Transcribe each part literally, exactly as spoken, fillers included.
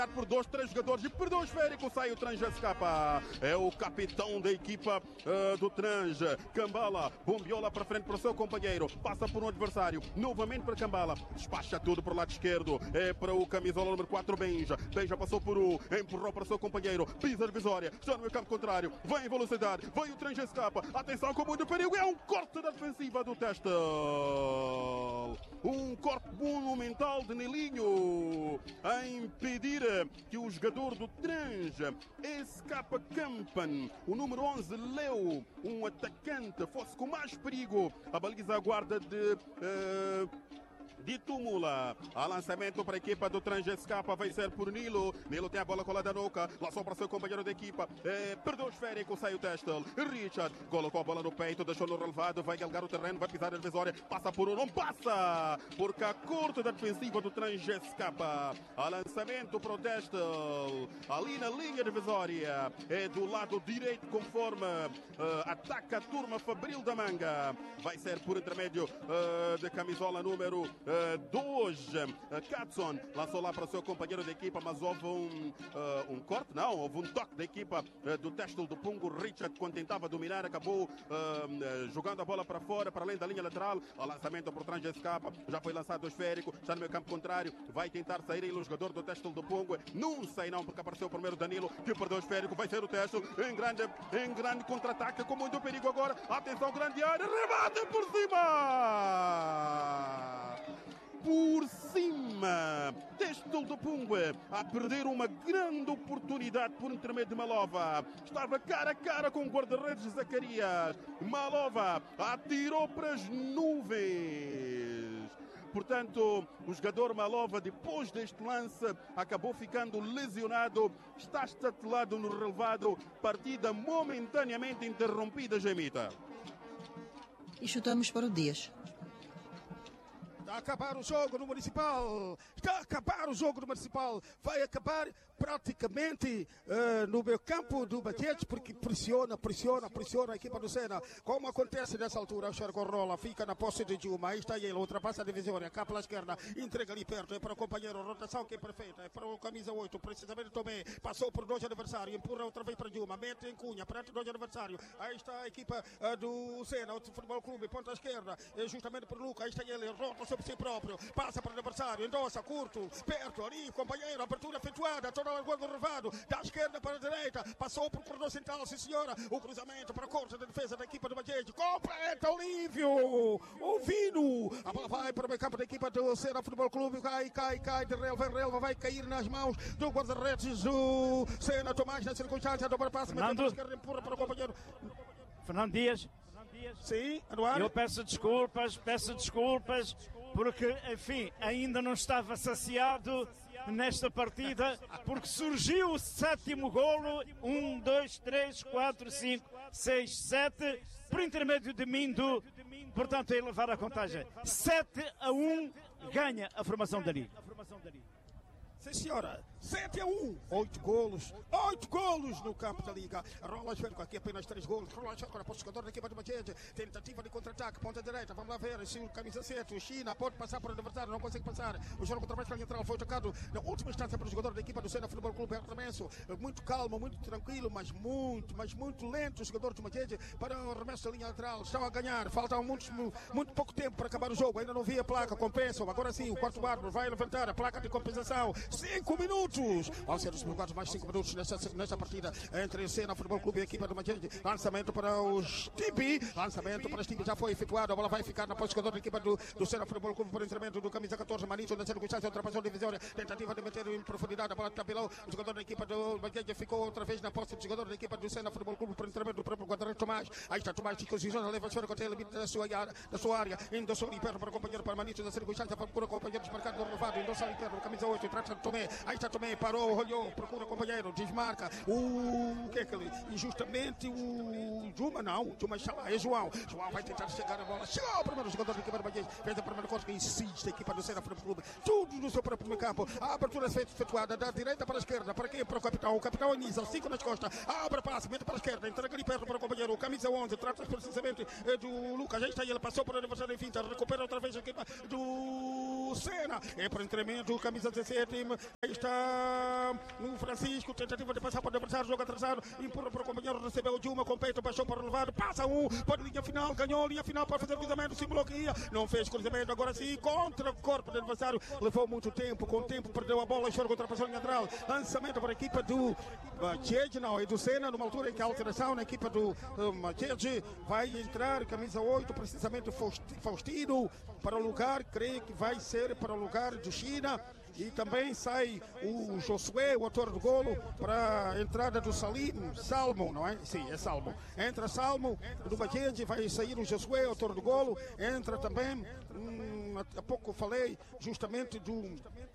por dois, três jogadores e perdeu o esférico, sai o Trans, escapa. É o capitão da equipa uh, do Trans, Cambala, bombiola para frente para o seu companheiro, passa por um adversário, novamente para Cambala, despacha tudo para o lado esquerdo, é para o camisola número quatro, Benja. Benja passou por um, empurrou para o seu companheiro, pisa de Visória, está no meio campo contrário, vem em velocidade, vem o Trans, escapa, atenção com muito perigo, é um corte da defensiva do Testel, um corte monumental de Nelinho, a impedir que o jogador do Trans, Escapa Campan, o número onze, Leo, um atacante, fosse com mais perigo. A baliza aguarda de... Uh... de Túmula, a lançamento para a equipa do Trans, escapa, vai ser por Nilo. Nilo tem a bola colada na nuca, lançou para seu companheiro de equipa, é, perdeu o esférico, sai o Testel. Richard colocou a bola no peito, deixou no relevado, vai galgar o terreno, vai pisar a divisória, passa por um, não passa, porque a corte da defensiva do Trans escapa. A lançamento para o Testel, ali na linha divisória, é do lado direito, conforme uh, ataca a turma Fabril da Manga. Vai ser por intermédio uh, de camisola número dois, uh, Katson lançou lá para o seu companheiro de equipa, mas houve um, uh, um corte, não, houve um toque da equipa uh, do Testel do Pungo. Richard, quando tentava dominar, acabou uh, uh, jogando a bola para fora, para além da linha lateral. O lançamento por trás escapa, já foi lançado o esférico, está no meio campo contrário, vai tentar sair aí o jogador do Testel do Pungo, não sai não, porque apareceu o primeiro Danilo, que perdeu o esférico, vai ser o Testel em grande, em grande contra-ataque, com muito perigo agora, atenção, grande área, rebate por cima! Por cima, Testel do Pungue a perder uma grande oportunidade por intermédio de Malova. Estava cara a cara com o guarda-redes Zacarias. Malova atirou para as nuvens. Portanto, o jogador Malova, depois deste lance, acabou ficando lesionado. Está estatelado no relevado. Partida momentaneamente interrompida, Gemita. E chutamos para o Dias. Está a acabar o jogo no Municipal. Está a acabar o jogo no Municipal. Vai acabar praticamente uh, no meio campo do Baquete, porque pressiona, pressiona, pressiona a equipa do Sena. Como acontece nessa altura, o Xergorola fica na posse de Dilma. Aí está ele, ultrapassa a divisória, cá pela esquerda, entrega ali perto, é para o companheiro, rotação que é perfeita, é para o camisa oito, precisamente Tomé, passou por dois adversários, empurra outra vez para Dilma, mete em Cunha, perto dois adversários. Aí está a equipa uh, do Sena, o Futebol Clube, ponta esquerda, é justamente para o Luca, aí está ele, rota sobre si próprio, passa para o adversário, endossa, curto, perto, ali, companheiro, abertura efetuada, toda a largura do relevado, da esquerda para a direita, passou para o corredor central, sim senhora, o cruzamento para a corte da defesa da equipa do Baguete, completa Olívio, o Vino, a bola vai para o meio campo da equipa do Sena Futebol Clube, cai, cai, cai, de relva em relva, vai cair nas mãos do guarda-redes do Sena, Tomás, na circunstância, dobra passe, mas a esquerda empurra para o companheiro. Fernando Dias. Sim, Eduardo. Eu peço desculpas, peço desculpas, porque, enfim, ainda não estava saciado nesta partida, porque surgiu o sétimo golo, um, dois, três, quatro, cinco, seis, sete, por intermédio de Mindo, portanto, a elevar a contagem. sete a um, ganha a formação da Liga. Sim, senhora, sete a um, oito golos, oito golos no campo da Liga. Rola Esférico, aqui apenas três golos. Rola Esférico, para o jogador da equipa do Baquete. Tentativa de contra-ataque, ponta direita. Vamos lá ver se o camisa sete, o China, pode passar para o adversário, não consegue passar. O jogo contra a mais lateral foi tocado na última instância para o jogador da equipa do Sena Futebol Clube, Arremesso. Muito calmo, muito tranquilo, mas muito, mas muito lento o jogador do Baquete para o arremesso da linha lateral. Estão a ganhar, falta muito, muito pouco tempo para acabar o jogo. Ainda não vi a placa, compensam. Agora sim, o quarto árbitro vai levantar a placa de compensação. cinco minutos. Vão ser os jogados mais cinco minutos nesta, nesta partida entre o Sena Futebol Clube e a equipa do Manchete. Lançamento para os Tipi. Lançamento para os Tipi já foi efetuado. A bola vai ficar na posse do jogador da equipa do, do Sena Futebol Clube por entramento do camisa catorze, Manito, na circunstância, ultrapassou a divisória. Tentativa de meter em profundidade. A bola tabelou. O jogador da equipa do Manchete ficou outra vez na posse do jogador da equipa do Sena Futebol Clube por entramento do próprio guarda-redes Tomás. Aí está Tomás de Cosizona, leva a senhora contra ele da sua área, da sua área. Endossou ali perto para o companheiro para Manito, na circunstância, para o companheiro desmarcado do relevado. Endossou ali perto, camisa oito, trata de Tomé. Aí está Tomé, parou, olhou, procura o companheiro, desmarca. O que é que ele? Injustamente o Juma, não, o Juma está lá, é João. João vai tentar chegar a bola. Chegou o primeiro jogador da equipa do Baguete. Fez a primeira coisa que insiste a equipa do Sena Futebol Clube. Tudo no seu próprio campo. A abertura é efetuada da direita para a esquerda. Para quem? Para o capitão. O capitão Anisa, cinco nas costas. Abre passe, mete para a esquerda. Entrega ali perto para o companheiro. O camisa onze, trata precisamente do Lucas. Já está aí, ele passou por a adversário em finta. Recupera outra vez a equipa do do Sena. É para entrenamento, camisa dezessete. Aí está o Francisco, tentativa de passar para o adversário, jogo atrasado. Empurra para o companheiro, recebeu de uma, com peito, baixou para o levado. Passa um, para a linha final, ganhou a linha final para fazer o cruzamento. Simulou que ia, não fez cruzamento. Agora sim, contra o corpo do adversário. Levou muito tempo, com o tempo perdeu a bola. Jogo ultrapassou a linha lateral. Lançamento para a equipa do Machete, não, é do Sena, numa altura em que a alteração na equipa do uh, Machete vai entrar, camisa oito, precisamente Faustino, para o lugar, creio que vai ser para o lugar do China. E também sai o Josué, o autor do golo, para a entrada do Salim, Salmo, não é? Sim, é Salmo. Entra Salmo do Machete, vai sair o Josué, autor do golo. Entra também, hum, há pouco falei justamente do...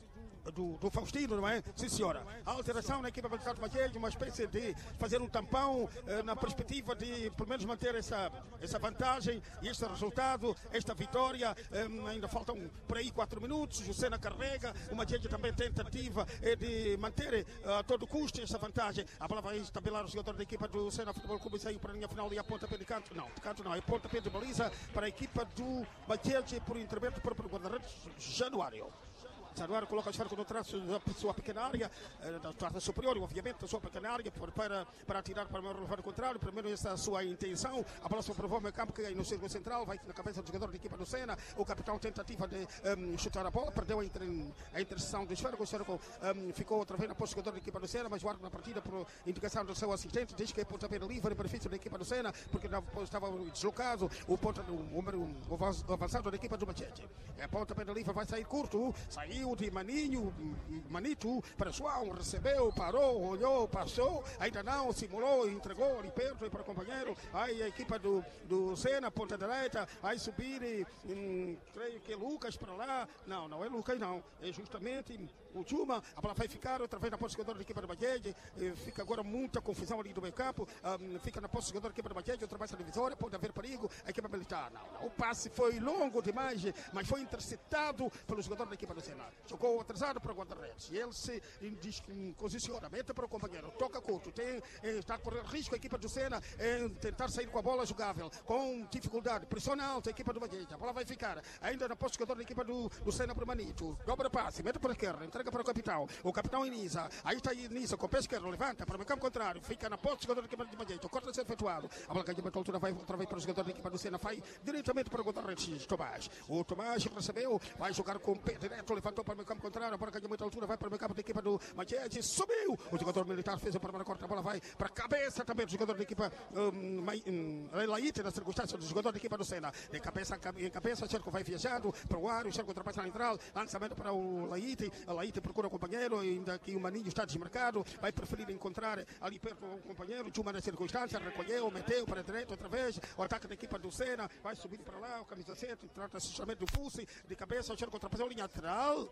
Do, do Faustino, não é? Sim, senhora. A alteração na equipa militar do Machete, uma espécie de fazer um tampão eh, na perspectiva de, pelo menos, manter essa, essa vantagem e este resultado, esta vitória. Eh, ainda faltam por aí quatro minutos. O Sena carrega, o Machete também tentativa eh, de manter eh, a todo custo essa vantagem. A bola vai estabelar o jogador da equipa do Sena Futebol Clube, saiu para a linha final e a pontapé de canto. Não, de canto não, é pontapé de baliza para a equipa do Machete por intermédio do próprio guarda-redes Januário. Januário coloca o esférico no traço da sua pequena área, da parte superior, obviamente, da sua pequena área, para, para atirar para o relevado contrário. Primeiro, essa é a sua intenção. A bola se aprovou no campo, que é no círculo central, vai na cabeça do jogador da equipa do Sena. O capitão, tentativa de um, chutar a bola, perdeu a, inter, a interseção do esférico. O esférico um, ficou outra vez na posse do jogador da equipa do Sena, mas guarda na partida por indicação do seu assistente. Diz que é pontapé livre, benefício da equipa do Sena, porque não, estava deslocado o, ponta, o, o, o avançado da equipa do Machete. É pontapé livre, vai sair curto, saiu de Maninho, Manito, para João, recebeu, parou, olhou, passou, ainda não, simulou, entregou ali perto para o companheiro. Aí a equipa do, do Sena, ponta direita, aí subir, hum, creio que é Lucas para lá. Não, não é Lucas, não, é justamente o Chuma. A bola vai ficar outra vez na posse do jogador da equipa do Machete. Fica agora muita confusão ali do meio campo. Um, fica na posse do jogador da equipa do Machete, ultrapassa a divisória, pode haver perigo. A equipa militar, não, não. O passe foi longo demais, mas foi interceptado pelo jogador da equipa do Sena. Jogou atrasado para o guarda-redes. E ele se posiciona, mete para o companheiro, toca curto, tem, está a correr risco a equipa do Sena em tentar sair com a bola jogável, com dificuldade, pressiona alta a equipa do Machete. A bola vai ficar ainda na posse do jogador da equipa do, do Sena para o Manito. Dobra passe, mete para a esquerda, entrega para o capitão. O capitão Inisa, aí está Inisa com o pé esquerdo, levanta para o campo contrário, fica na posse do jogador da equipa do Machete. O corte a ser efetuado. A bola caiu na altura, vai outra vez para o jogador da equipa do Sena, vai diretamente para o guarda-redes Tomás. O Tomás recebeu, vai jogar com o pé direto, levantou para o campo contrário. A bola caiu muita altura, vai para o meio campo da equipa do Machete, subiu. O jogador militar fez o primeiro corte, a bola vai para a cabeça também do jogador da equipa um, um, Laíte, na circunstância do jogador da equipa do Sena. De cabeça em cabeça, o Cerco vai viajando para o ar, o Cerco ultrapassa na central, lançamento para o Laíte. A Laíte procura o companheiro, ainda que o Maninho está desmarcado, vai preferir encontrar ali perto o companheiro. Chuma na circunstância, recolheu, meteu para a direita outra vez. O ataque da equipa do Sena vai subir para lá, o camisa sete, trata-se justamente do Fussi, de cabeça, o Cerco ultrapassou a linha lateral.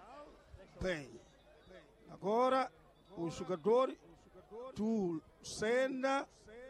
Bem, agora o jogador do Sena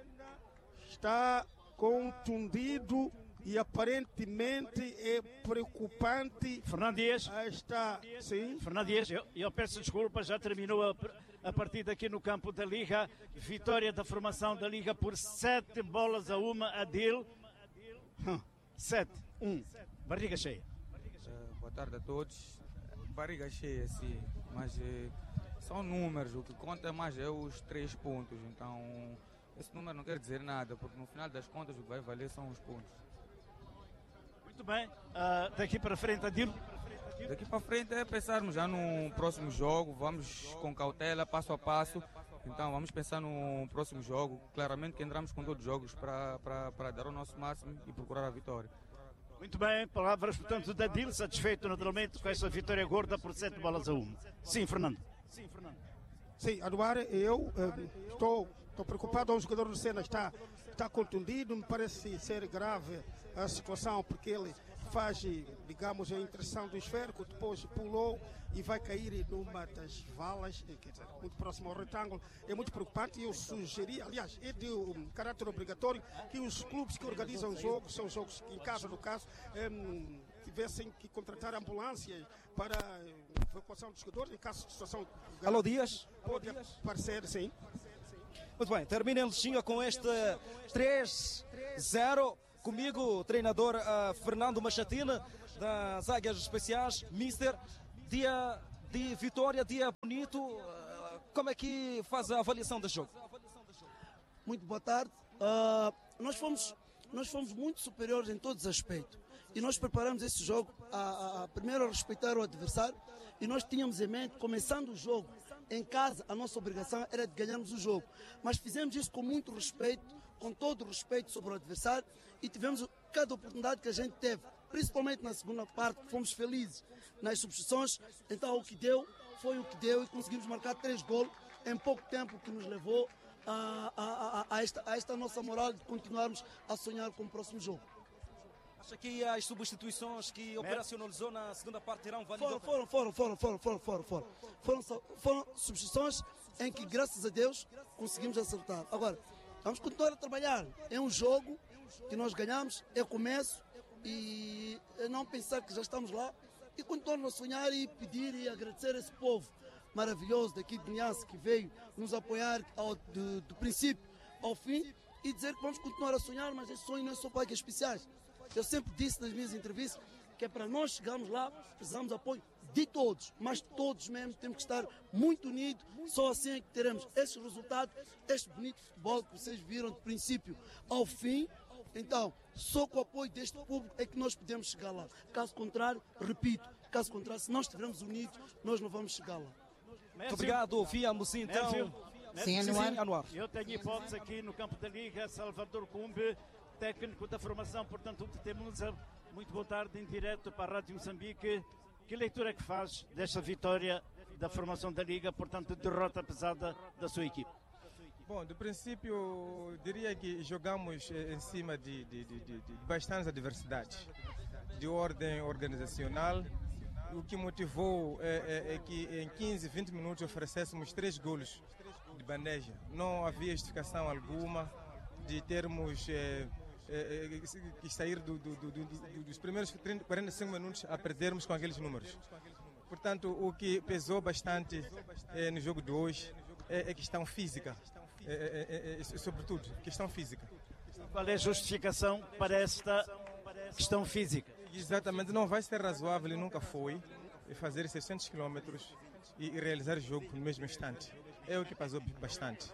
está contundido e aparentemente é preocupante. Fernando Dias, está, sim. Fernando Dias, eu, eu peço desculpas, já terminou a, a partida aqui no campo da Liga. Vitória da formação da Liga por sete bolas a uma, Adil. Hum. Sete, um. Barriga cheia. Uh, boa tarde a todos. Barriga cheia, sim, mas uh, são números. O que conta mais é os três pontos. Então, esse número não quer dizer nada, porque no final das contas o que vai valer são os pontos. Muito bem. Uh, daqui para frente, Adil. Daqui para frente é pensarmos já no próximo jogo. Vamos com cautela, passo a passo. Então, vamos pensar no próximo jogo. Claramente que entramos com todos os jogos para, para, para dar o nosso máximo e procurar a vitória. Muito bem, palavras, portanto, da Adil, satisfeito naturalmente com essa vitória gorda por sete bolas a uma. Sim, Fernando. Sim, Fernando. Sim, Aduar, eu eh, estou, estou preocupado. O jogador do Sena está, está contundido, me parece ser grave a situação, porque ele faz, digamos, a inserção do esférico, depois pulou e vai cair numa das valas, quer dizer, muito próximo ao retângulo. É muito preocupante e eu sugeri, aliás, é de um caráter obrigatório que os clubes que organizam jogos, são jogos que, em caso no caso, um, tivessem que contratar ambulâncias para evacuação dos jogadores, em caso de situação... Alô, Dias? Pode aparecer, sim. Muito bem, termina em Lixinga com este três zero. Comigo, o treinador uh, Fernando Machatina. das Águias Especiais. Mister, dia de vitória, dia bonito. Como é que faz a avaliação do jogo? Muito boa tarde. Uh, nós, fomos, nós fomos muito superiores em todos os aspectos. E nós preparamos esse jogo a, a, a primeiro a respeitar o adversário. E nós tínhamos em mente, começando o jogo em casa, a nossa obrigação era de ganharmos o jogo. Mas fizemos isso com muito respeito, com todo o respeito sobre o adversário. E tivemos cada oportunidade que a gente teve, principalmente na segunda parte, fomos felizes nas substituições. Então o que deu foi o que deu e conseguimos marcar três golos em pouco tempo, que nos levou a, a, a, a, esta, a esta nossa moral de continuarmos a sonhar com o próximo jogo. Acha que as substituições que operacionalizou na segunda parte terão valido? Foram, foram, foram, foram, foram, foram, foram. Foram, foram, foram substituições em que, graças a Deus, conseguimos acertar. Agora, vamos continuar a trabalhar. É um jogo que nós ganhamos, é começo, e não pensar que já estamos lá, e continuarmos a sonhar e pedir e agradecer a esse povo maravilhoso daqui de Niassa que veio nos apoiar ao, do, do princípio ao fim, e dizer que vamos continuar a sonhar, mas esse sonho não é só para Águias Especiais. Eu sempre disse nas minhas entrevistas que é para nós chegarmos lá, precisamos de apoio de todos, mas todos mesmo temos que estar muito unidos, só assim é que teremos estes resultados, este bonito futebol que vocês viram do princípio ao fim. Então, só com o apoio deste público é que nós podemos chegar lá. Caso contrário, repito, caso contrário, se não estivermos unidos, nós não vamos chegar lá. Muito obrigado, ouvimos então. Sim, Anuar. Anuar. Eu tenho hipótese aqui no campo da Liga, Salvador Cumbe, técnico da formação, portanto, temos muito boa tarde em direto para a Rádio Moçambique. Que leitura é que faz desta vitória da formação da Liga, portanto, derrota pesada da sua equipe? Bom, do princípio, diria que jogamos em cima de, de, de, de, de bastantes adversidades de ordem organizacional. O que motivou é, é, é que em quinze, vinte minutos oferecêssemos três golos de bandeja. Não havia justificação alguma de termos é, é, que sair do, do, do, do, dos primeiros trinta, quarenta e cinco minutos a perdermos com aqueles números. Portanto, o que pesou bastante é, no jogo de hoje é, é questão física, é, é, é, é, sobretudo questão física. Qual é a justificação para esta questão física? Exatamente, não vai ser razoável e nunca foi fazer seiscentos quilômetros e realizar o jogo no mesmo instante. É o que pesou bastante.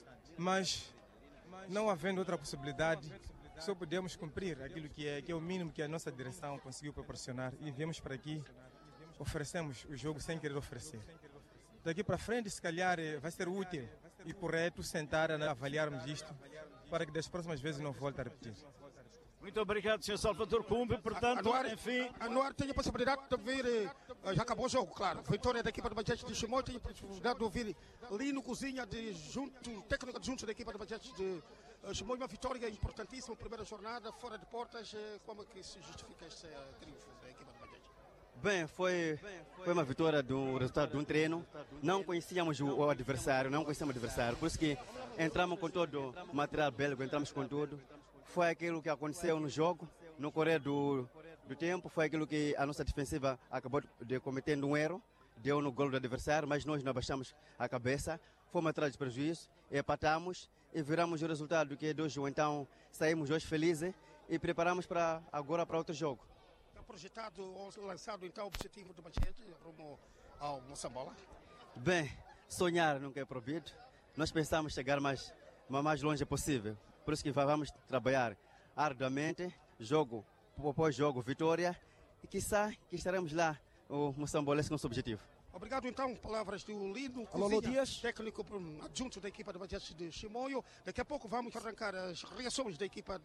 Mas, não havendo outra possibilidade, só podemos cumprir aquilo que é, que é o mínimo que a nossa direção conseguiu proporcionar, e viemos para aqui, oferecemos o jogo sem querer oferecer. Daqui para frente, se calhar, vai ser útil e correto sentar a avaliarmos isto para que das próximas vezes não volte a repetir. Muito obrigado, senhor Salvador Cumbe. Portanto, Anuar, enfim... Anuar tem a possibilidade de ouvir, já acabou o jogo, claro. Vitória da equipa do Bajete de Chimoio, tem a possibilidade de ouvir Lino Cozinha, de junto, técnico adjunto da equipa do Bajete de Chimoio. Uma vitória importantíssima, primeira jornada, fora de portas. Como é que se justifica este triunfo da equipa do Bajete? Bem, foi, foi uma vitória do resultado de um treino. Não conhecíamos o, o adversário, não conhecíamos o adversário. Por isso que entramos com todo o material belga, entramos com tudo. Foi aquilo que aconteceu no jogo, no correr do, do tempo, foi aquilo que a nossa defensiva acabou de cometendo um erro, deu no golo do adversário, mas nós não abaixamos a cabeça, fomos atrás de prejuízo, empatamos e viramos o resultado que é de hoje. Então saímos hoje felizes e preparamos para, agora para outro jogo. Está projetado ou lançado então o objetivo do Bajete rumo ao Moçambola? Bem, sonhar nunca é proibido, nós pensamos chegar mais, mais longe possível. Por isso que vamos trabalhar arduamente, jogo após jogo, vitória, e quiçá que estaremos lá, o Moçambolense, com o seu objetivo. Obrigado então, palavras do Lino Alô, Cozinha, Dias. técnico adjunto da equipa do Bajete de Chimoio. Daqui a pouco vamos arrancar as reações da equipa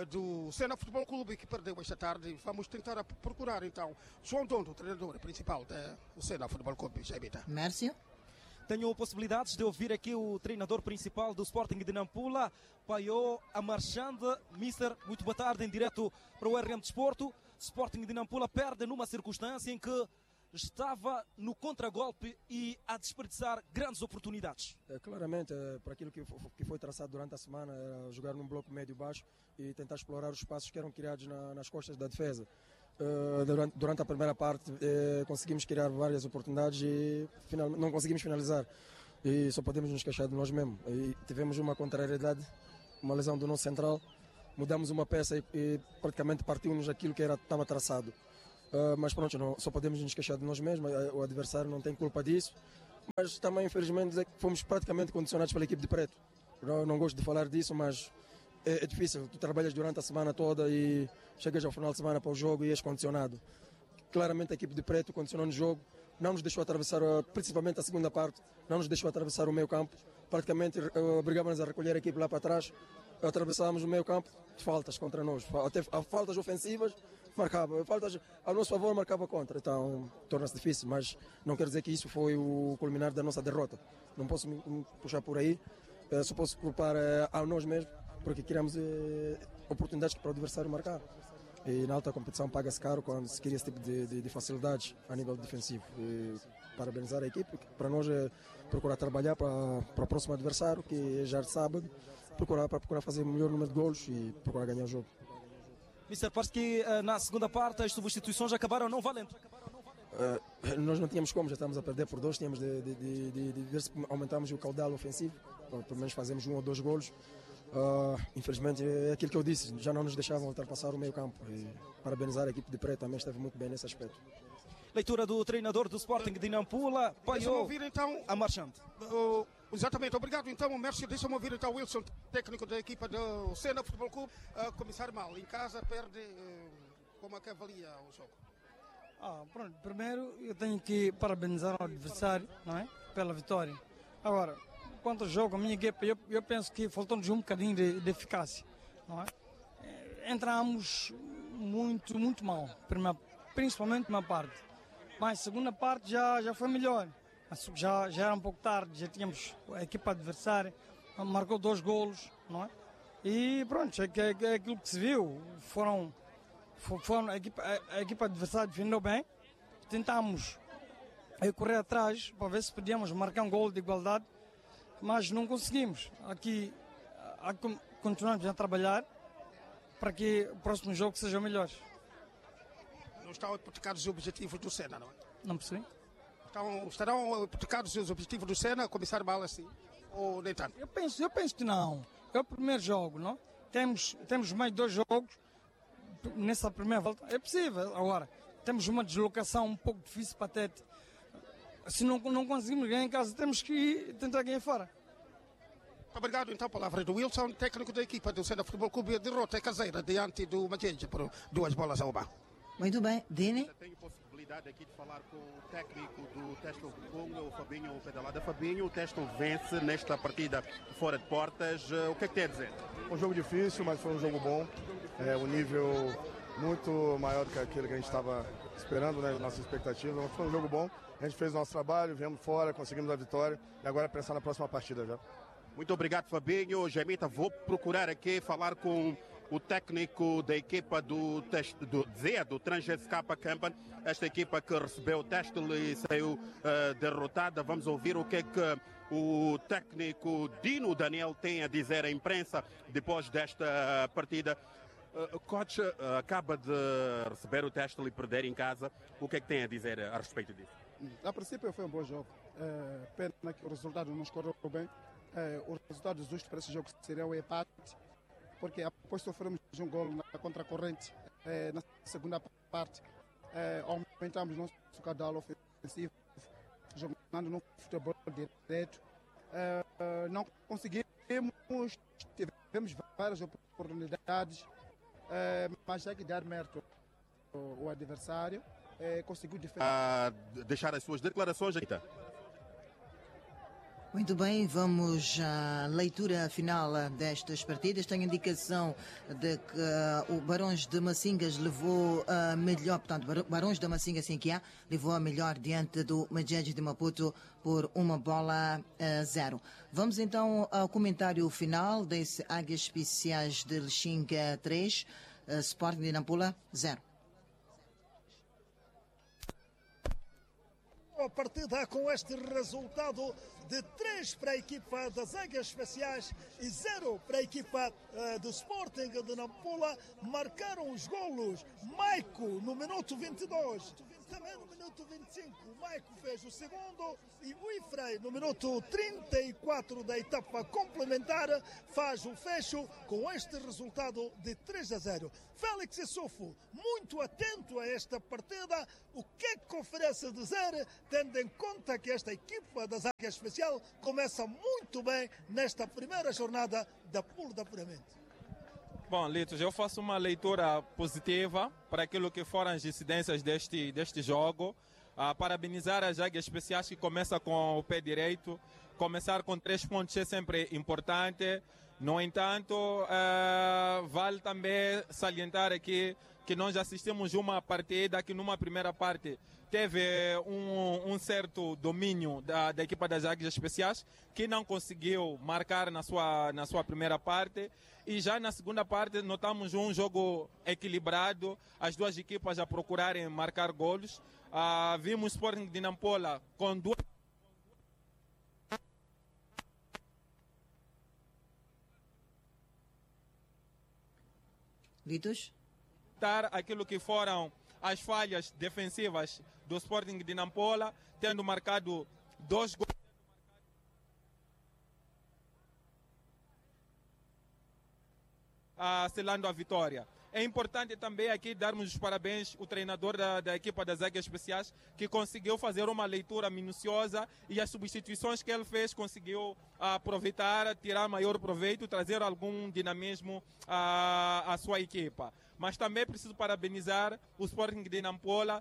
do Sena Futebol Clube, que perdeu esta tarde. Vamos tentar procurar então João Dondo, o treinador principal do Sena Futebol Clube. Mércio. Tenho possibilidades de ouvir aqui o treinador principal do Sporting de Nampula, Paiô Amarchande. Mister, muito boa tarde, em direto para o R M Desporto. Sporting de Nampula perde numa circunstância em que estava no contragolpe e a desperdiçar grandes oportunidades. É, claramente, é, para aquilo que, que foi traçado durante a semana, era jogar num bloco médio-baixo e tentar explorar os espaços que eram criados na, nas costas da defesa. Uh, durante, durante a primeira parte uh, conseguimos criar várias oportunidades e final, não conseguimos finalizar, e só podemos nos queixar de nós mesmos. E tivemos uma contrariedade, uma lesão do nosso central, mudamos uma peça e, e praticamente partiu-nos aquilo que era, estava traçado. Uh, mas pronto, não, só podemos nos queixar de nós mesmos, o adversário não tem culpa disso. Mas também, infelizmente, fomos praticamente condicionados pela equipe de Preto. Eu não gosto de falar disso, mas é, é difícil. Tu trabalhas durante a semana toda e chegas ao final de semana para o jogo e és condicionado. Claramente a equipe de Preto condicionou no jogo, não nos deixou atravessar, principalmente a segunda parte, não nos deixou atravessar o meio campo. Praticamente obrigávamos a recolher a equipe lá para trás, atravessávamos o meio campo de faltas contra nós. Até faltas ofensivas, marcava, faltas a nosso favor, marcava contra. Então torna-se difícil, mas não quer dizer que isso foi o culminar da nossa derrota. Não posso me puxar por aí, só posso culpar a nós mesmos, porque criamos oportunidades para o adversário marcar. E na alta competição paga-se caro quando se cria esse tipo de, de, de facilidades a nível defensivo. E parabenizar a equipe, que para nós é procurar trabalhar para, para o próximo adversário, que é já de sábado, procurar, para procurar fazer o melhor número de golos e procurar ganhar o jogo. mister parece que na segunda parte as substituições acabaram não valendo. Uh, nós não tínhamos como, já estávamos a perder por dois, tínhamos de, de, de, de, de ver se aumentamos o caudal ofensivo, ou pelo menos fazemos um ou dois golos. Uh, infelizmente é aquilo que eu disse, já não nos deixavam ultrapassar o meio campo. E parabenizar a equipe de Preto, também esteve muito bem nesse aspecto. Leitura do treinador do Sporting de Nampula, Paiô ouvir, então, a Marchante. Uh, exatamente, obrigado então, Mércio. Deixa-me ouvir então o Wilson, técnico da equipa do Sena Futebol Clube. Uh, começar mal, em casa perde, uh, como é que avalia o jogo? Ah, pronto, primeiro eu tenho que parabenizar o adversário, não é? Pela vitória. Agora, quanto ao jogo, a minha equipa, eu, eu penso que faltou-nos um bocadinho de, de eficácia, não é? Entramos muito, muito mal, primeira, principalmente na parte. Mas a segunda parte já, já foi melhor. Já, já era um pouco tarde, já tínhamos a equipa adversária, marcou dois golos, não é? E pronto, é, é, é aquilo que se viu. Foram, foram a, equipa, a, a equipa adversária defendeu bem, tentámos correr atrás para ver se podíamos marcar um golo de igualdade, mas não conseguimos. Aqui, aqui continuamos a trabalhar para que o próximo jogo seja melhor. Não estão hipotecados os objetivos do Sena, não é? Não percebi? Então, estarão hipotecados os objetivos do Sena, começar mal assim, ou nem tanto? Eu penso, eu penso que não. É o primeiro jogo, não? Temos, temos mais dois jogos nessa primeira volta. É possível. Agora, temos uma deslocação um pouco difícil para ter. Se não, não conseguimos ganhar em casa, temos que ir, tentar ganhar fora. Obrigado, então, palavra do Wilson, técnico da equipa do Sena Futebol Clube. A derrota é caseira diante do Magenja por duas bolas ao bar. Muito bem, Dini. Tenho possibilidade aqui de falar com o técnico do Testo Congo, o Fabinho Pedalada. Fabinho, o Testo vence nesta partida fora de portas. O que é que tem a dizer? Um jogo difícil, mas foi um jogo bom. É um nível muito maior do que aquele que a gente estava esperando, né? Nossa expectativa. Mas foi um jogo bom. A gente fez o nosso trabalho, viemos fora, conseguimos a vitória. E agora é pensar na próxima partida já. Muito obrigado, Fabinho. Jaimita, vou procurar aqui falar com o técnico da equipa do, do Z, do Trans S K Campan, esta equipa que recebeu o teste e saiu uh, derrotada. Vamos ouvir o que é que o técnico Dino Daniel tem a dizer à imprensa depois desta partida. Uh, coach, uh, acaba de receber o teste e perder em casa. O que é que tem a dizer a respeito disso? A princípio foi um bom jogo. É, pena que o resultado não escorreu bem. É, o resultado justo para esse jogo seria o empate, porque após sofremos um gol na contracorrente, é, na segunda parte, é, aumentamos nosso caudal ofensivo, jogando no futebol direto. É, não conseguimos, tivemos várias oportunidades, é, mas há que dar mérito ao, ao adversário. É, conseguiu defender. A deixar as suas declarações, Rita. Muito bem, vamos à leitura final destas partidas. Tenho indicação de que uh, o Barões de Massingas levou a uh, melhor, portanto, Barões de Massingas, assim que há, levou a melhor diante do Magenja de Maputo por uma bola a uh, zero. Vamos então ao comentário final desse Águias Especiais de Lixinga três, uh, Sporting de Nampula zero. A partida com este resultado de três para a equipa das Águias Especiais e zero para a equipa uh, do Sporting de Nampula. Marcaram os golos Maico no minuto vinte e dois. Também no minuto vinte e cinco, o Maico fez o segundo e o Ifrei, no minuto trinta e quatro da etapa complementar, faz o fecho com este resultado de três a zero. Félix Issoufo, muito atento a esta partida, o que é que oferece a dizer, tendo em conta que esta equipa das Águias Especial começa muito bem nesta primeira jornada da Pool de Apuramento? Bom, Litos, eu faço uma leitura positiva para aquilo que foram as incidências deste, deste jogo. Uh, parabenizar as Águias Especiais, que começa com o pé direito. Começar com três pontos é sempre importante. No entanto, uh, vale também salientar aqui que nós assistimos uma partida que numa primeira parte teve um, um certo domínio da, da equipa das Águias Especiais, que não conseguiu marcar na sua, na sua primeira parte. E já na segunda parte notamos um jogo equilibrado, as duas equipas a procurarem marcar golos. Uh, vimos o Sporting de Nampula com duas... Litos? Aquilo que foram as falhas defensivas do Sporting de Nampula, tendo marcado dois gols. Uh, selando a vitória. É importante também aqui darmos os parabéns ao treinador da, da equipa das Águias Especiais, que conseguiu fazer uma leitura minuciosa e as substituições que ele fez conseguiu uh, aproveitar, tirar maior proveito, trazer algum dinamismo uh, à sua equipa. Mas também preciso parabenizar o Sporting de Nampula.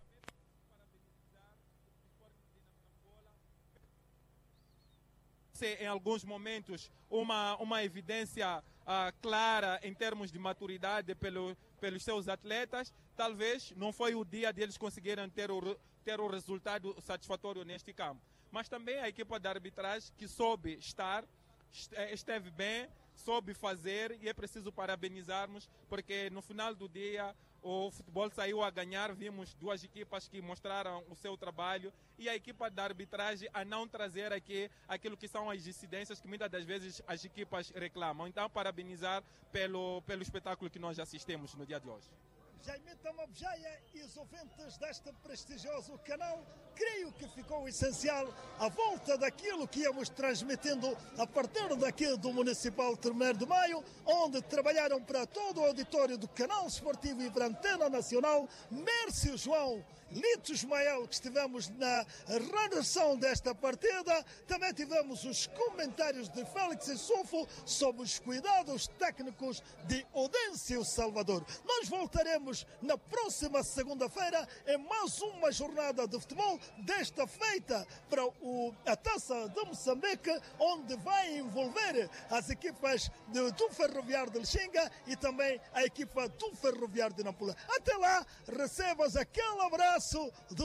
Em alguns momentos uma, uma evidência uh, clara em termos de maturidade pelo, pelos seus atletas. Talvez não foi o dia deles conseguirem ter o, ter o resultado satisfatório neste campo. Mas também a equipa de arbitragem que soube estar, esteve bem, soube fazer, e é preciso parabenizarmos, porque no final do dia o futebol saiu a ganhar. Vimos duas equipas que mostraram o seu trabalho e a equipa da arbitragem a não trazer aqui aquilo que são as incidências que muitas das vezes as equipas reclamam. Então, parabenizar pelo, pelo espetáculo que nós assistimos no dia de hoje. Jaime Tamabjaya e os ouvintes deste prestigioso canal, creio que ficou essencial a volta daquilo que íamos transmitindo a partir daqui do Municipal primeiro de Maio, onde trabalharam para todo o auditório do canal esportivo e para a Antena Nacional, Mércio João, Lito Ismael, que estivemos na redação desta partida. Também tivemos os comentários de Félix Issoufo sobre os cuidados técnicos de Odêncio Salvador. Nós voltaremos na próxima segunda-feira em mais uma jornada de futebol, desta feita para o, a Taça de Moçambique, onde vai envolver as equipas de, do Ferroviário de Lixinga e também a equipa do Ferroviário de Nampula. Até lá, recebas aquele abraço do...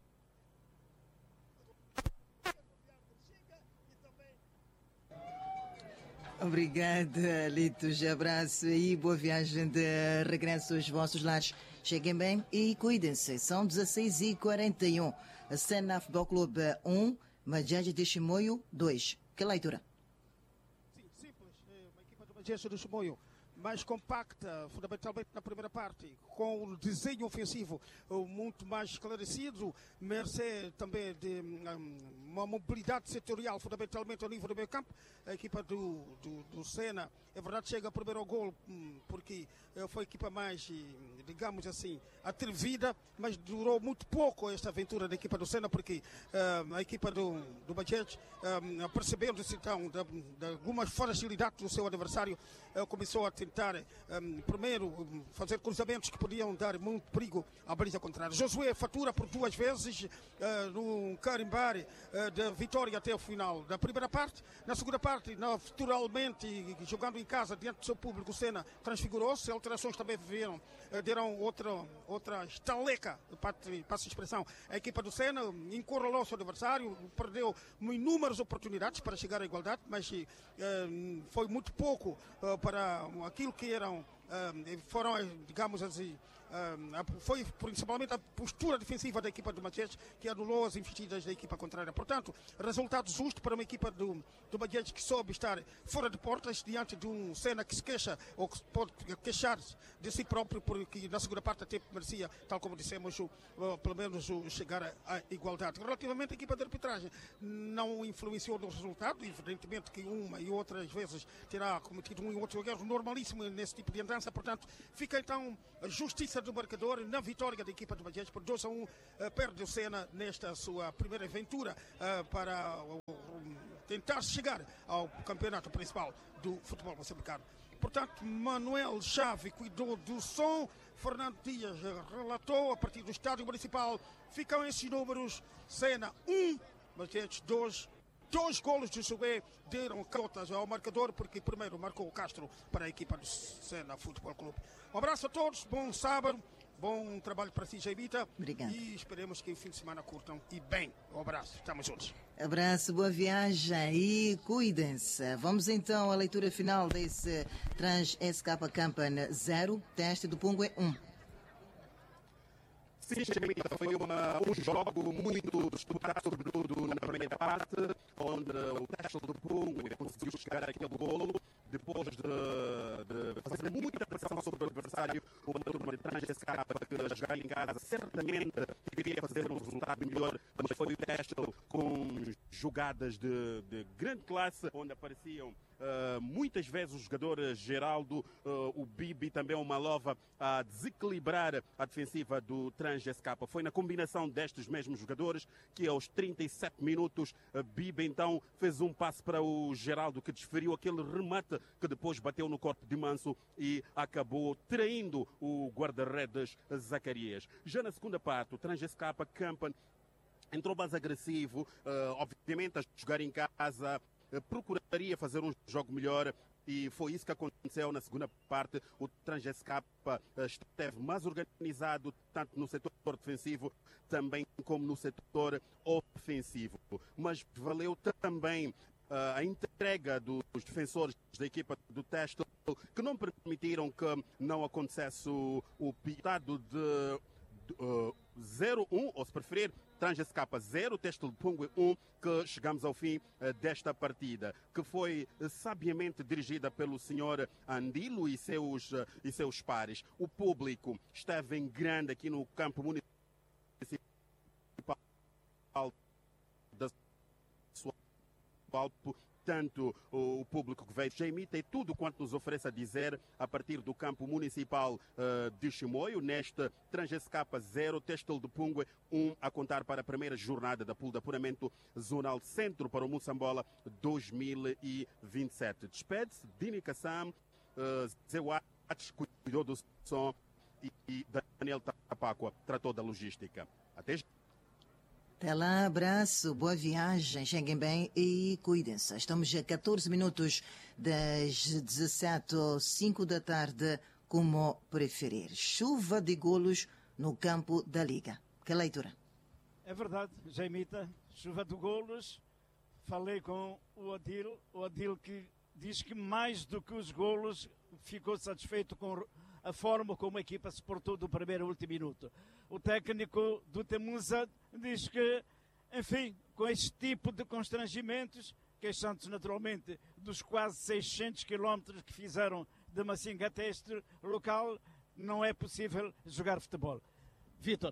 Obrigada, Litos. Abraço e boa viagem de regresso aos vossos lares. Cheguem bem e cuidem-se. São dezesseis e quarenta e um. A Sena Futebol Clube um, Majaji de Chimoio dois. Que leitura? Sim, simples. Uma equipa do Majaji de Chimoio mais compacta, fundamentalmente na primeira parte, com o desenho ofensivo muito mais esclarecido, mercê também de um, uma mobilidade setorial, fundamentalmente ao nível do meio campo. A equipa do, do, do Sena, é verdade, chega primeiro ao gol, porque foi a equipa mais, digamos assim, atrevida, mas durou muito pouco esta aventura da equipa do Sena, porque uh, a equipa do, do Bajete, uh, percebendo-se então de, de algumas fragilidades do seu adversário, uh, começou a tentar, um, primeiro, um, fazer cruzamentos que podiam dar muito perigo à baliza contrária. Josué fatura por duas vezes uh, no carimbar uh, da vitória até o final da primeira parte. Na segunda parte, naturalmente, jogando em casa, diante do seu público, o Sena transfigurou-se. Alterações também vieram, uh, deram outra, outra estaleca, passa a expressão. A equipa do Sena encurralou o seu adversário, perdeu inúmeras oportunidades para chegar à igualdade, mas uh, foi muito pouco uh, para aquilo que eram, uh, foram, digamos assim, uh, foi principalmente a postura defensiva da equipa do Majetes que anulou as investidas da equipa contrária. Portanto, resultado justo para uma equipa do, do Majetes que soube estar fora de portas diante de um Sena que se queixa ou que pode queixar-se de si próprio, porque na segunda parte até merecia, tal como dissemos, o, uh, pelo menos o chegar à igualdade. Relativamente à equipa de arbitragem, não influenciou no resultado, evidentemente que uma e outras vezes terá cometido um e outro erro normalíssimo nesse tipo de andança, portanto, fica então a justiça do marcador na vitória da equipa do Majetes por dois a um, uh, perde o Sena nesta sua primeira aventura uh, para uh, tentar chegar ao campeonato principal do futebol moçambicano. Portanto, Manuel Chave cuidou do som, Fernando Dias relatou a partir do estádio municipal. Ficam esses números: Sena um, Majetes dois. Dois golos de Subé deram cotas ao marcador, porque primeiro marcou o Castro para a equipa do Sena Futebol Clube. Um abraço a todos, bom sábado, bom trabalho para si, Jaimita. Obrigado. E esperemos que o fim de semana curtam e bem. Um abraço, estamos juntos. Abraço, boa viagem e cuidem-se. Vamos então à leitura final desse Trans S K Campan zero, teste do Pungue um. Sim, foi uma, um jogo muito disputado, sobretudo na primeira parte, onde o Teste do Pungue conseguiu chegar àquele golo, depois de, de fazer muita pressão sobre o adversário, uma turma de Trans S K que jogar em casa certamente queria fazer um resultado melhor, mas foi o Teste com jogadas de, de grande classe, onde apareciam Uh, muitas vezes o jogador Geraldo, uh, o Bibi, também o Malova, a desequilibrar a defensiva do Trans S K. Foi na combinação destes mesmos jogadores que aos trinta e sete minutos uh, Bibi então fez um passe para o Geraldo, que desferiu aquele remate que depois bateu no corpo de Manso e acabou traindo o guarda-redes Zacarias. Já na segunda parte, o Trans S K Campan entrou mais agressivo, uh, obviamente a jogar em casa, procuraria fazer um jogo melhor e foi isso que aconteceu na segunda parte. O Trans S K esteve mais organizado tanto no setor defensivo também como no setor ofensivo, mas valeu também Uh, a entrega dos defensores da equipa do Teste, que não permitiram que não acontecesse o, o pitado de, de uh, zero a um, ou se preferir, Trans S K zero, Teste do Pungue um, que chegamos ao fim uh, desta partida, que foi uh, sabiamente dirigida pelo senhor Andilo e seus, uh, e seus pares. O público esteve em grande aqui no campo municipal da sua tanto o público que veio de Jaimita e tudo quanto nos oferece a dizer a partir do campo municipal uh, de Chimoio, neste Trans S K zero, Teste do Pungue um, a contar para a primeira jornada da pool de apuramento zonal Centro para o Moçambola dois mil e vinte e sete. Despede-se Dini Kassam, uh, Zé Watts cuidou do som e, e Daniel Tapacua tratou da logística. Até já. Até lá, abraço, boa viagem, cheguem bem e cuidem-se. Estamos a catorze minutos das dezassete às cinco da tarde, como preferir. Chuva de golos no campo da Liga. Que leitura? É verdade, Jaimita, chuva de golos. Falei com o Adil, o Adil que diz que mais do que os golos ficou satisfeito com a forma como a equipa se portou do primeiro ao último minuto. O técnico do Temusa diz que, enfim, com este tipo de constrangimentos, queixando-se naturalmente dos quase seiscentos quilómetros que fizeram de Macinga até este local, não é possível jogar futebol. Vítor.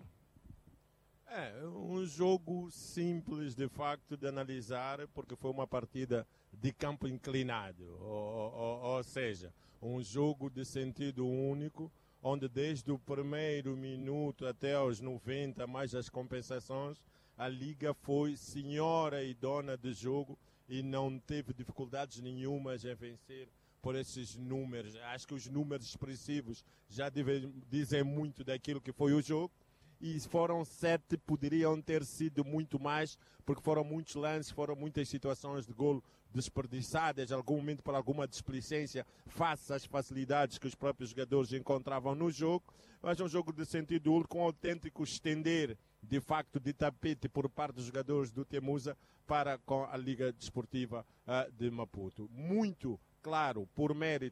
É um jogo simples, de facto, de analisar, porque foi uma partida de campo inclinado, ou, ou, ou seja, um jogo de sentido único, onde desde o primeiro minuto até aos noventa, mais as compensações, a Liga foi senhora e dona de jogo e não teve dificuldades nenhumas em vencer por esses números. Acho que os números expressivos já dizem, dizem muito daquilo que foi o jogo. E foram sete, poderiam ter sido muito mais, porque foram muitos lances, foram muitas situações de golo desperdiçadas, algum momento por alguma displicência, face às facilidades que os próprios jogadores encontravam no jogo. Mas é um jogo de sentido único, com um autêntico estender, de facto, de tapete por parte dos jogadores do Temusa para com a Liga Desportiva uh, de Maputo. Muito claro, por mérito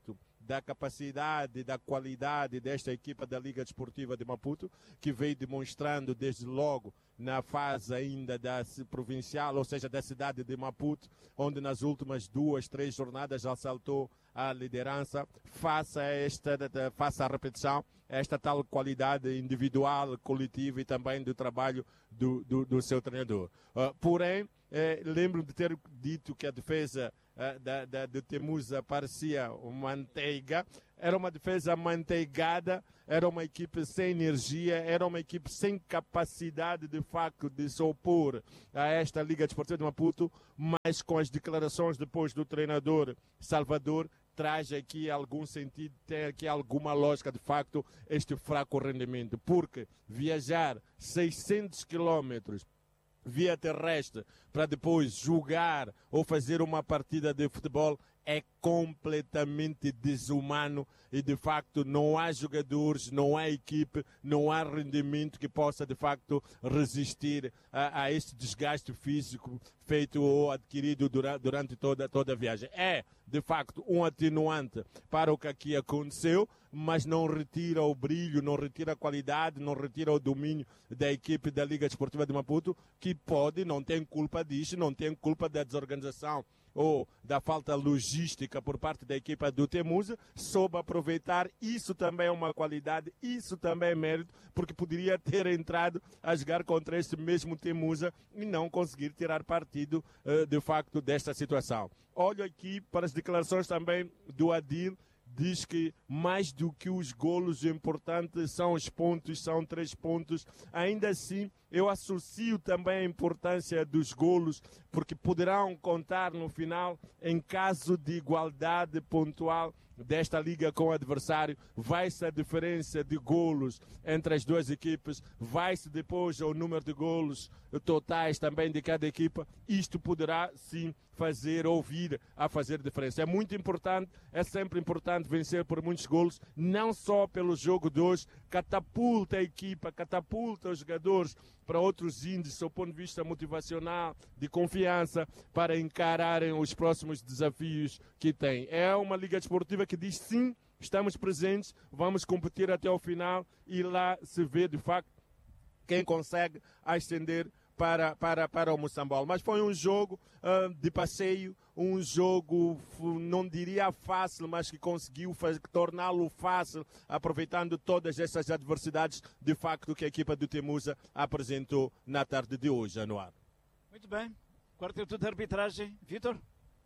da capacidade, da qualidade desta equipa da Liga Desportiva de Maputo, que veio demonstrando desde logo na fase ainda da provincial, ou seja, da cidade de Maputo, onde nas últimas duas, três jornadas já saltou a liderança. Faça esta, faça a repetição, esta tal qualidade individual, coletiva e também do trabalho do, do, do seu treinador. Uh, porém, eh, lembro de ter dito que a defesa uh, da, da, de Temusa parecia uma manteiga. Era uma defesa manteigada, era uma equipe sem energia, era uma equipe sem capacidade de facto de se opor a esta Liga Desportiva de Maputo, mas com as declarações depois do treinador Salvador, traz aqui algum sentido, tem aqui alguma lógica de facto este fraco rendimento, porque viajar seiscentos quilômetros via terrestre para depois jogar ou fazer uma partida de futebol é completamente desumano e de facto não há jogadores, não há equipe, não há rendimento que possa de facto resistir a, a este desgaste físico feito ou adquirido durante, durante toda, toda a viagem. É de facto um atenuante para o que aqui aconteceu, mas não retira o brilho, não retira a qualidade, não retira o domínio da equipe da Liga Desportiva de Maputo, que pode, não tem culpa disso, não tem culpa da desorganização ou da falta logística por parte da equipa do Temusa, soube aproveitar. Isso também é uma qualidade, isso também é mérito, porque poderia ter entrado a jogar contra este mesmo Temusa e não conseguir tirar partido uh, de facto desta situação. Olho aqui para as declarações também do Adil, diz que mais do que os golos importantes são os pontos, são três pontos. Ainda assim, eu associo também a importância dos golos, porque poderão contar no final, em caso de igualdade pontual desta liga com o adversário, vai-se a diferença de golos entre as duas equipes, vai-se depois o número de golos totais também de cada equipa. Isto poderá sim fazer ou vir a fazer diferença. É muito importante, é sempre importante vencer por muitos golos, não só pelo jogo de hoje, catapulta a equipa, catapulta os jogadores para outros índices, do ponto de vista motivacional, de confiança, para encararem os próximos desafios que têm. É uma liga desportiva que diz sim, estamos presentes, vamos competir até o final e lá se vê de facto quem consegue ascender para, para, para o Moçambola. Mas foi um jogo uh, de passeio, um jogo, não diria fácil, mas que conseguiu torná-lo fácil, aproveitando todas essas adversidades, de facto, que a equipa do Temusa apresentou na tarde de hoje, Anuar. Muito bem. Quarteto de arbitragem, Vitor?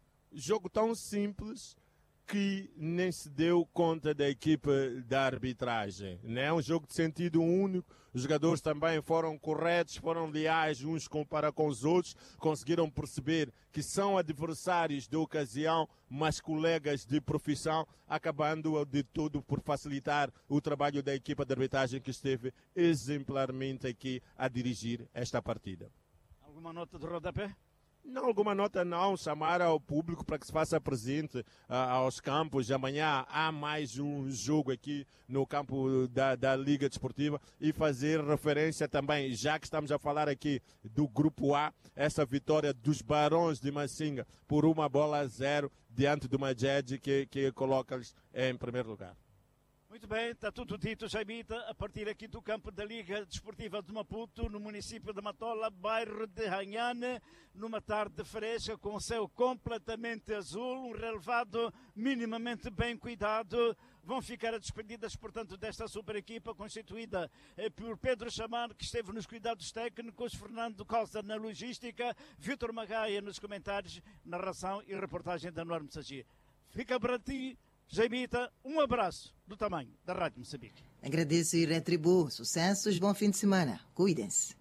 Jogo tão simples que nem se deu conta da equipa da arbitragem. Não é um jogo de sentido único, os jogadores também foram corretos, foram leais uns com, para com os outros, conseguiram perceber que são adversários de ocasião, mas colegas de profissão, acabando de tudo por facilitar o trabalho da equipa de arbitragem que esteve exemplarmente aqui a dirigir esta partida. Alguma nota de rodapé? Não, alguma nota não, chamar ao público para que se faça presente uh, aos campos. Amanhã há mais um jogo aqui no campo da, da Liga Desportiva e fazer referência também, já que estamos a falar aqui do Grupo A, essa vitória dos Barões de Macinga por uma bola a zero diante do Majed que, que coloca-lhes em primeiro lugar. Muito bem, está tudo dito, Jaimita, a partir aqui do campo da Liga Desportiva de Maputo, no município de Matola, bairro de Ranhane, numa tarde fresca, com o céu completamente azul, um relevado minimamente bem cuidado. Vão ficar a despedidas, portanto, desta super equipa constituída eh, por Pedro Chamar, que esteve nos cuidados técnicos, Fernando Costa na logística, Vítor Magaia nos comentários, narração e reportagem da Anuar Messagia. Fica para ti, Jaimita, um abraço do tamanho da Rádio Moçambique. Agradeço e retribuo. Sucessos, bom fim de semana. Cuidem-se.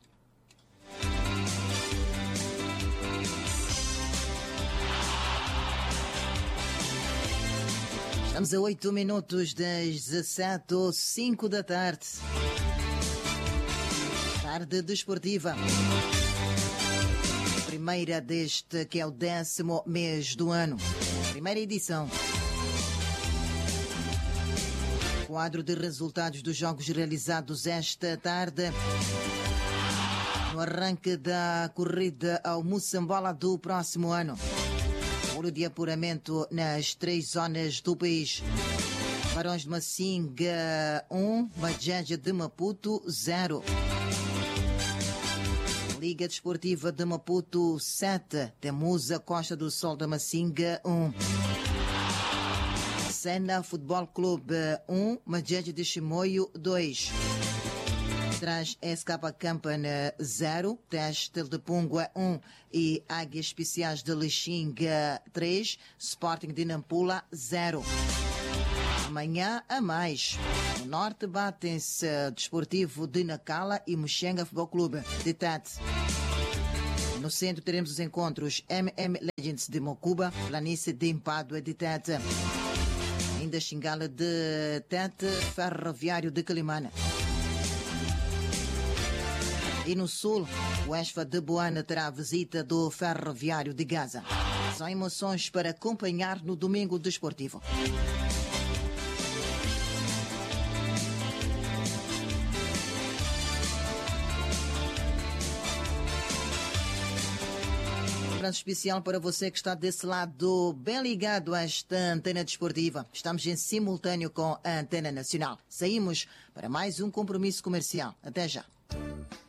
Estamos a oito minutos das dezassete ou cinco da tarde. Tarde desportiva. Primeira deste que é o décimo mês do ano. Primeira edição. Quadro de resultados dos jogos realizados esta tarde. No arranque da corrida ao Moçambola do próximo ano. Muro de apuramento nas três zonas do país. Barões de Macinga um, Majeja de Maputo zero. Liga Desportiva de Maputo sete, Temusa Costa do Sol da Macinga um. Sena Futebol Clube um, Majeja de Chimoio dois. Trans S K Campan zero, Teste de Pungua um e Águias Especiais de Lixinga três, Sporting de Nampula zero. Amanhã a mais. No norte batem-se Desportivo de Nacala e Muxenga Futebol Clube de Tete. No centro teremos os encontros M M Legends de Mocuba, Planície de Impádua de Tete. Ainda Xingala de Tete, Ferroviário de Calimana. E no sul, o Esfa de Boana terá a visita do Ferroviário de Gaza. São emoções para acompanhar no domingo desportivo. Um abraço especial para você que está desse lado, bem ligado a esta antena desportiva. Estamos em simultâneo com a Antena Nacional. Saímos para mais um compromisso comercial. Até já.